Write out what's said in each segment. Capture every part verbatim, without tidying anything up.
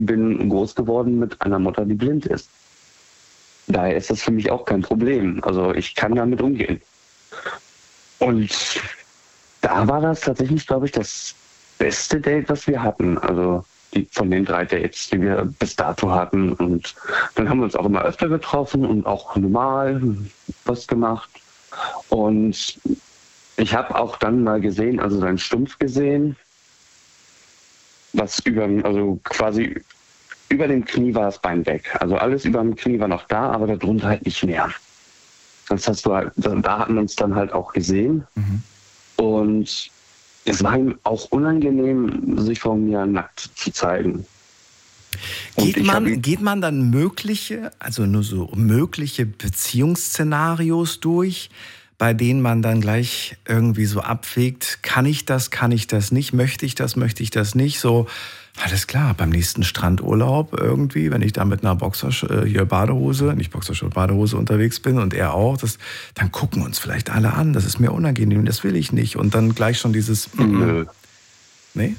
bin groß geworden mit einer Mutter, die blind ist. Daher ist das für mich auch kein Problem. Also ich kann damit umgehen. Und da war das tatsächlich, glaube ich, das beste Date, was wir hatten. Also die, von den drei Dates, die wir bis dato hatten. Und dann haben wir uns auch immer öfter getroffen und auch normal was gemacht. Und ich habe auch dann mal gesehen, also seinen Stumpf gesehen, was über, also quasi über dem Knie war das Bein weg. Also alles über dem Knie war noch da, aber darunter halt nicht mehr. Das hast du halt, da hatten wir uns dann halt auch gesehen. Mhm. Und es war ihm auch unangenehm, sich vor mir nackt zu zeigen. Geht man, geht man dann mögliche, also nur so mögliche Beziehungsszenarios durch, bei denen man dann gleich irgendwie so abwägt, kann ich das, kann ich das nicht, möchte ich das, möchte ich das nicht, so, alles klar, beim nächsten Strandurlaub irgendwie, wenn ich da mit einer Boxer, hier Badehose, nicht Boxershort, Badehose unterwegs bin und er auch, das, dann gucken uns vielleicht alle an, das ist mir unangenehm, das will ich nicht und dann gleich schon dieses, Nö. Nee?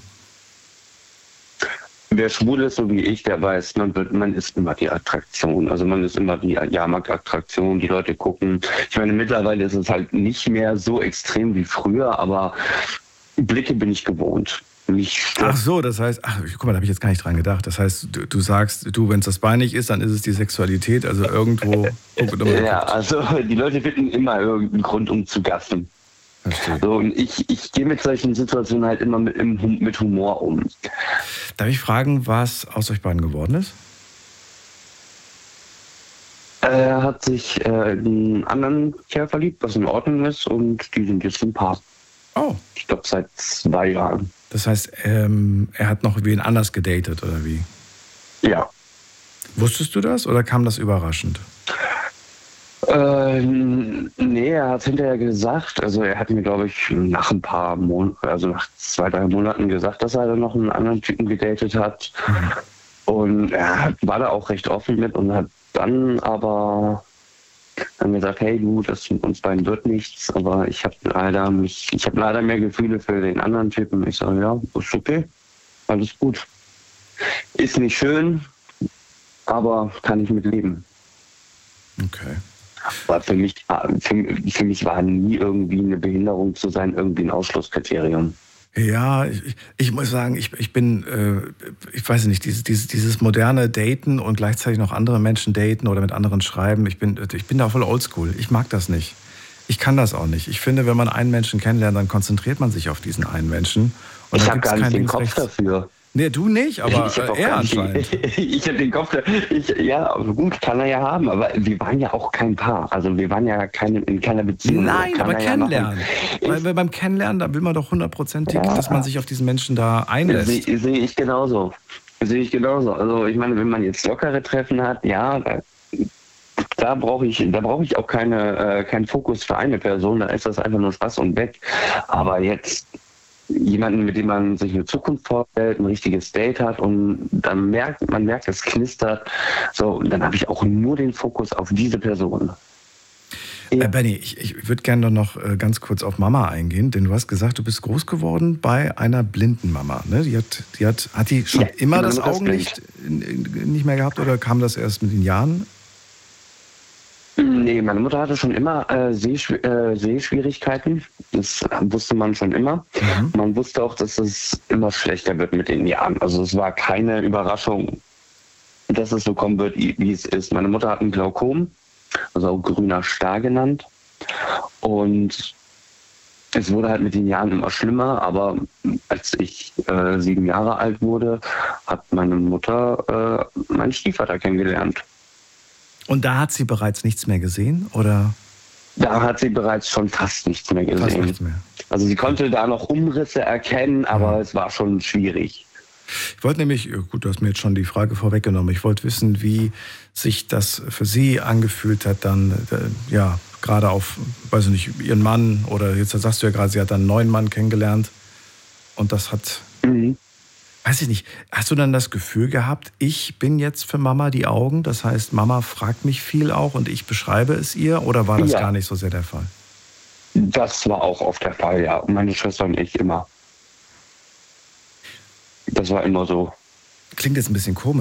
Wer schwul ist, so wie ich, der weiß, man, wird, man ist immer die Attraktion. Also man ist immer die Jahrmarktattraktion, die Leute gucken. Ich meine, mittlerweile ist es halt nicht mehr so extrem wie früher, aber Blicke bin ich gewohnt. Mich ach so, das heißt, ach, guck mal, da habe ich jetzt gar nicht dran gedacht. Das heißt, du, du sagst, du, wenn es das Bein nicht ist, dann ist es die Sexualität, also irgendwo... ja, also die Leute finden immer irgendeinen Grund, um zu gaffen. So, und ich, ich gehe mit solchen Situationen halt immer mit, mit Humor um. Darf ich fragen, was aus euch beiden geworden ist? Er hat sich äh, in einen anderen Kerl verliebt, was in Ordnung ist, und die sind jetzt ein Paar. Oh. Ich glaube, seit zwei Jahren. Das heißt, ähm, er hat noch wen anders gedatet, oder wie? Ja. Wusstest du das, oder kam das überraschend? Äh, nee, er hat hinterher gesagt, also er hat mir, glaube ich, nach ein paar Monaten, also nach zwei, drei Monaten gesagt, dass er dann noch einen anderen Typen gedatet hat. Mhm. Und er hat, war da auch recht offen mit und hat dann aber dann gesagt, hey du, das mit uns beiden wird nichts, aber ich habe leider mich, ich habe leider mehr Gefühle für den anderen Typen. Ich sage, ja, ist okay, alles gut. Ist nicht schön, aber kann ich mit leben. Okay. Aber für mich, für, für mich war nie irgendwie eine Behinderung zu sein, irgendwie ein Ausschlusskriterium. Ja, ich, ich muss sagen, ich, ich bin, äh, ich weiß nicht, dieses, dieses, dieses moderne Daten und gleichzeitig noch andere Menschen daten oder mit anderen schreiben, ich bin, ich bin da voll oldschool. Ich mag das nicht. Ich kann das auch nicht. Ich finde, wenn man einen Menschen kennenlernt, dann konzentriert man sich auf diesen einen Menschen. Und ich habe gar nicht den Kopf rechts. dafür. Nee, du nicht, aber ich äh, er anscheinend. Ich habe den Kopf, ich, ja, gut, kann er ja haben, aber wir waren ja auch kein Paar. Also wir waren ja keine, in keiner Beziehung. Nein, aber kennenlernen. Ja Weil, weil beim Kennenlernen, da will man doch hundertprozentig, ja, dass man sich auf diesen Menschen da einlässt. Sehe seh ich genauso. Sehe ich genauso. Also ich meine, wenn man jetzt lockere Treffen hat, ja, da, da brauche ich, da brauche ich auch keine, äh, keinen Fokus für eine Person, da ist das einfach nur Spaß und weg. Aber jetzt jemanden, mit dem man sich eine Zukunft vorstellt, ein richtiges Date hat und dann merkt, man merkt, es knistert. So, und dann habe ich auch nur den Fokus auf diese Person. Äh, Benny, ich, ich würde gerne noch äh, ganz kurz auf Mama eingehen, denn du hast gesagt, du bist groß geworden bei einer blinden Mama. Ne? Die hat, die hat, hat die schon ja, immer das Augenlicht nicht mehr gehabt oder kam das erst mit den Jahren? Nee, meine Mutter hatte schon immer äh, Sehschw- äh, Sehschwierigkeiten. Das wusste man schon immer. Mhm. Man wusste auch, dass es immer schlechter wird mit den Jahren. Also es war keine Überraschung, dass es so kommen wird, wie es ist. Meine Mutter hat einen Glaukom, also auch grüner Star genannt. Und es wurde halt mit den Jahren immer schlimmer. Aber als ich äh, sieben Jahre alt wurde, hat meine Mutter äh, meinen Stiefvater kennengelernt. Und da hat sie bereits nichts mehr gesehen, oder? Da hat sie bereits schon fast nichts mehr gesehen. Fast nichts mehr. Also sie konnte da noch Umrisse erkennen, aber ja, es war schon schwierig. Ich wollte nämlich, gut, du hast mir jetzt schon die Frage vorweggenommen, ich wollte wissen, wie sich das für sie angefühlt hat, dann, ja, gerade auf, weiß ich nicht, ihren Mann, oder jetzt sagst du ja gerade, sie hat dann einen neuen Mann kennengelernt und das hat... Mhm. Weiß ich nicht, hast du dann das Gefühl gehabt, ich bin jetzt für Mama die Augen? Das heißt, Mama fragt mich viel auch und ich beschreibe es ihr? Oder war das ja gar nicht so sehr der Fall? Das war auch oft der Fall, ja. Meine Schwester und ich immer. Das war immer so. klingt jetzt ein bisschen komisch.